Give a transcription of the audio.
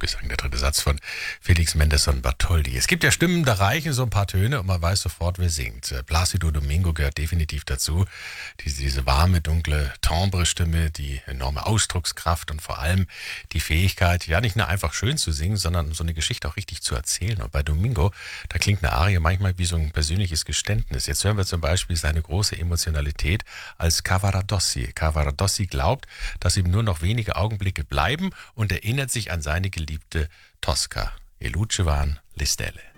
Lobgesang, der dritte Satz von Felix Mendelssohn Bartholdy. Es gibt ja Stimmen, da reichen so ein paar Töne und man weiß sofort, wer singt. Plácido Domingo gehört definitiv dazu. Diese warme, dunkle Timbre-Stimme, die enorme Ausdruckskraft und vor allem die Fähigkeit, ja nicht nur einfach schön zu singen, sondern so eine Geschichte auch richtig zu erzählen. Und bei Domingo, da klingt eine Arie manchmal wie so ein persönliches Geständnis. Jetzt hören wir zum Beispiel seine große Emotionalität als Cavaradossi. Cavaradossi glaubt, dass ihm nur noch wenige Augenblicke bleiben und erinnert sich an seine geliebte Tosca. E luce van le stelle.